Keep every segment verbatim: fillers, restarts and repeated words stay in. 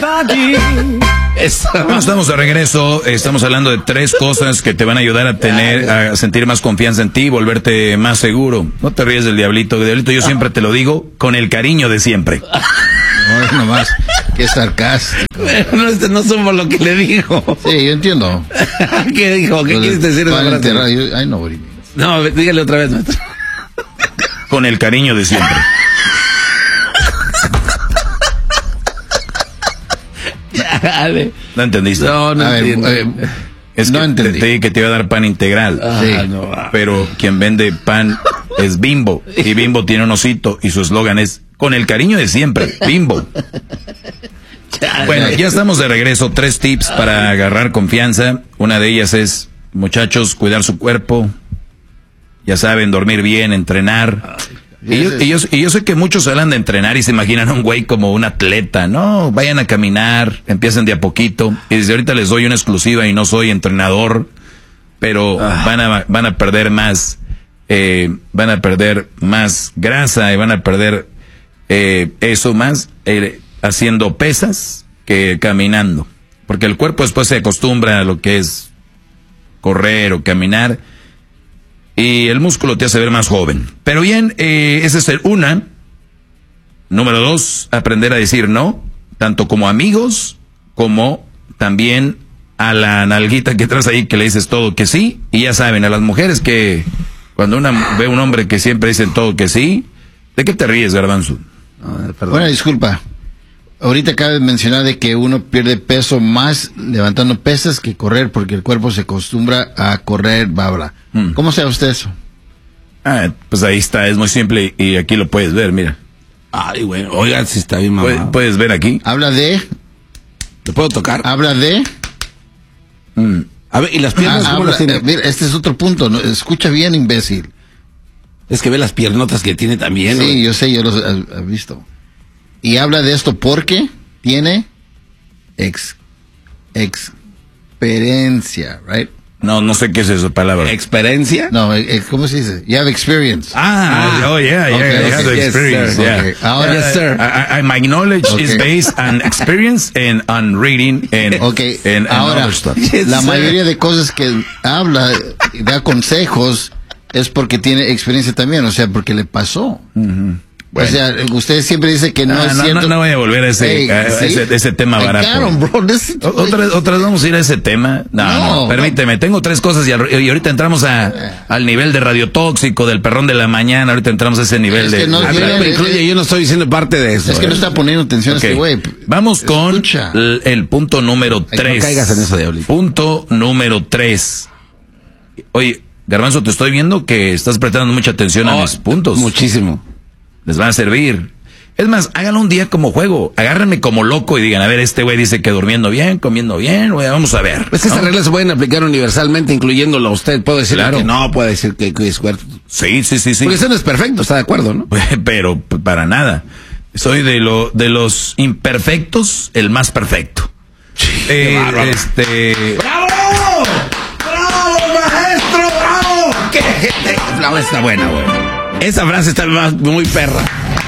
Bueno, estamos de regreso, estamos hablando de tres cosas que te van a ayudar a tener, a sentir más confianza en ti, volverte más seguro. No te ríes del diablito, diablito, yo siempre te lo digo con el cariño de siempre. No es nomás, qué sarcástico. No, este no somos lo que le dijo. Sí, yo entiendo. ¿Qué dijo? ¿Qué quieres decir? Ay, no, no, dígale otra vez, maestro. Con el cariño de siempre. ¿No entendiste? No, no ver, entiendo. Eh, es no que entendí. te dije que te iba a dar pan integral. Ah, sí. no. Pero quien vende pan es Bimbo. Y Bimbo tiene un osito y su eslogan es con el cariño de siempre, Bimbo. Bueno, ya estamos de regreso. Tres tips para agarrar confianza. Una de ellas es, muchachos, cuidar su cuerpo. Ya saben, dormir bien, entrenar. Y yo, y, yo, y yo sé que muchos hablan de entrenar y se imaginan a un güey como un atleta. No, vayan a caminar, empiecen de a poquito. Y desde ahorita les doy una exclusiva y no soy entrenador, pero ah. van a van a perder más, eh, van a perder más grasa y van a perder eh, eso más eh, haciendo pesas que caminando. Porque el cuerpo después se acostumbra a lo que es correr o caminar. Y el músculo te hace ver más joven. Pero bien, eh, esa es el una. Número dos, aprender a decir no, tanto como amigos, como también a la nalguita que traes ahí que le dices todo que sí. Y ya saben, a las mujeres que cuando una ve a un hombre que siempre dicen todo que sí, ¿de qué te ríes, Garbanzo? No, bueno, disculpa. Ahorita cabe mencionar de que uno pierde peso más levantando pesas que correr, porque el cuerpo se acostumbra a correr, babla. Hmm. ¿Cómo sabe usted eso? Ah, pues ahí está, es muy simple y aquí lo puedes ver, mira. Ay, bueno, oiga, si está bien, mamá. ¿Puedes, puedes ver aquí? Habla de... ¿Te puedo tocar? Habla de... Mm. A ver, ¿y las piernas ah, cómo habla, las tiene? Eh, mira, este es otro punto, ¿no? Escucha bien, imbécil. Es que ve las piernotas que tiene también. Sí, ¿no? yo sé, yo los he, he visto. Y habla de esto porque tiene ex, experiencia, right? No, no sé qué es esa palabra. ¿Experiencia? No, eh, ¿cómo se dice? You have experience. Ah, oh yeah, yeah, okay, I have okay. the experience. Yes, Yeah. okay. Ahora, yes, sir. I, I, my knowledge okay. is based on experience and on reading and, okay. and, and ahora, other stuff. Yes, la sir. mayoría de cosas que habla, da consejos, es porque tiene experiencia también, o sea, porque le pasó. Uh-huh. Bueno. O sea, usted siempre dice que no ah, es no, cierto. No, no voy a volver a ese, hey, a ¿sí? ese, ese tema barato. Caron, bro, this, ¿Otra, ¿Otra vez vamos a ir a ese tema? No, no, no permíteme, tengo tres cosas y, al, y ahorita entramos a, al nivel de radiotóxico, del perrón de la mañana, ahorita entramos a ese nivel es que de... No, de, de, de incluye, yo no estoy diciendo parte de eso. Es que no está poniendo atención okay. a este güey. Vamos con el, el punto número tres. No caigas en eso, diablito. Punto número tres. Oye, Garbanzo, te estoy viendo que estás prestando mucha atención oh, a mis puntos. Muchísimo. Les van a servir. Es más, háganlo un día como juego. Agárrenme como loco y digan, a ver, este güey dice que durmiendo bien, comiendo bien, güey, vamos a ver. Pues ¿no? Estas reglas se pueden aplicar universalmente, incluyéndolo a usted. Puedo decir claro. que no, puede decir que es cuerpo. Sí, sí, sí, sí. Porque eso no es perfecto, está de acuerdo, ¿no? Pero para nada. Soy de lo de los imperfectos, el más perfecto. Sí, eh, este... ¡Bravo! ¡Bravo, maestro! ¡Bravo! ¡Qué gente! La está buena, güey. Esa frase está más, muy perra.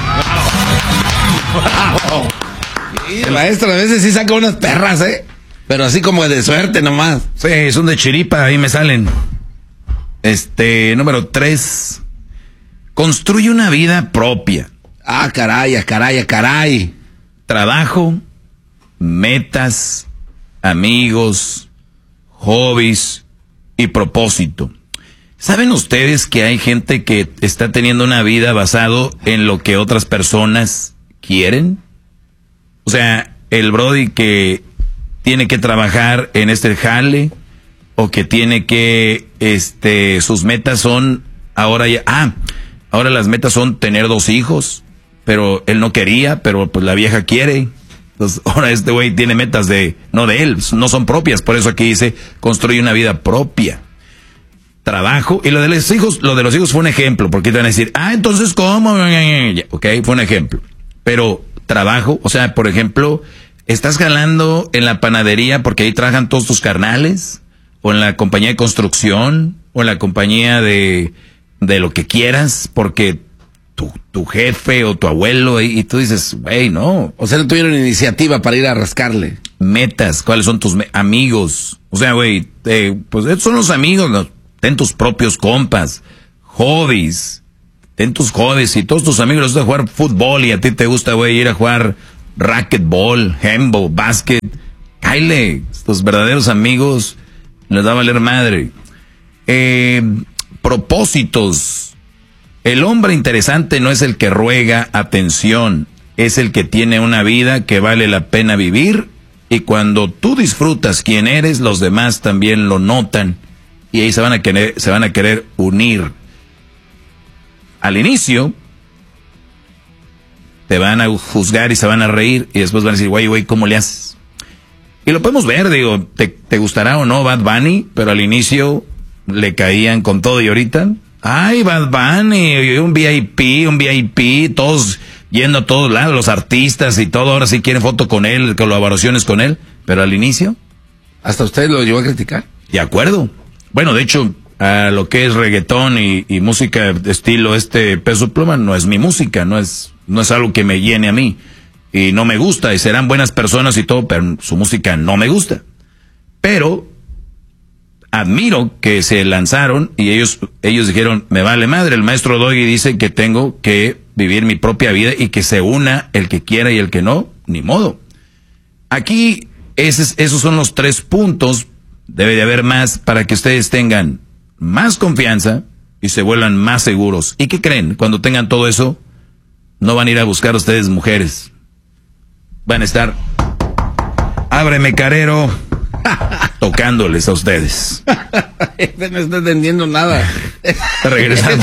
¡Bravo! Sí, el maestro a veces sí saca unas perras, ¿eh? Pero así como de suerte nomás. Sí, son de chiripa, ahí me salen. Este, número tres. Construye una vida propia. Ah, caray, caray, caray. Trabajo, metas, amigos, hobbies y propósito. ¿Saben ustedes que hay gente que está teniendo una vida basado en lo que otras personas quieren? O sea, el brody que tiene que trabajar en este jale o que tiene que, este, sus metas son ahora ya, ah, ahora las metas son tener dos hijos, pero él no quería, pero pues la vieja quiere. Entonces, ahora este güey tiene metas de, no de él, no son propias, por eso aquí dice, construye una vida propia. Trabajo, y lo de los hijos, lo de los hijos fue un ejemplo, porque te van a decir, ah, entonces, ¿cómo? Ok, fue un ejemplo. Pero trabajo, o sea, por ejemplo, estás jalando en la panadería porque ahí trabajan todos tus carnales, o en la compañía de construcción, o en la compañía de, de lo que quieras, porque tu, tu jefe o tu abuelo y, y tú dices, güey, no. O sea, no tuvieron iniciativa para ir a rascarle. Metas, ¿cuáles son tus me- amigos? O sea, güey, eh, pues esos son los amigos, ¿no? Ten tus propios compas, hobbies, ten tus hobbies y todos tus amigos les gusta jugar fútbol y a ti te gusta, güey, ir a jugar racquetball, handball, básquet. Cáile, tus verdaderos amigos les va a valer madre. Eh, propósitos. El hombre interesante no es el que ruega atención, es el que tiene una vida que vale la pena vivir, y cuando tú disfrutas quién eres, los demás también lo notan y ahí se van a querer, se van a querer unir. Al inicio te van a juzgar y se van a reír y después van a decir, güey, güey, ¿cómo le haces? Y lo podemos ver, digo, te, te gustará o no Bad Bunny, pero al inicio le caían con todo y ahorita, ay, Bad Bunny, un V I P, un V I P, todos yendo a todos lados, los artistas y todo, ahora sí quieren foto con él, colaboraciones con él, pero al inicio. ¿Hasta usted lo llevó a criticar? De acuerdo. Bueno, de hecho, a lo que es reggaetón y, y música de estilo este Peso Pluma no es mi música, no es, no es algo que me llene a mí. Y no me gusta, y serán buenas personas y todo, pero su música no me gusta. Pero admiro que se lanzaron y ellos, ellos dijeron, me vale madre, el maestro Doggy dice que tengo que vivir mi propia vida y que se una el que quiera y el que no, ni modo. Aquí, esos, esos son los tres puntos, debe de haber más para que ustedes tengan más confianza y se vuelvan más seguros. ¿Y qué creen? Cuando tengan todo eso, no van a ir a buscar a ustedes mujeres. Van a estar, ábreme carero, tocándoles a ustedes. No está entendiendo nada. Regresamos.